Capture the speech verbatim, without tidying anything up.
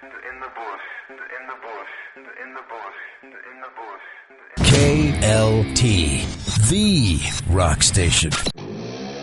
in the bush, in the bush, in the bush, in the bush. K L T, the rock station.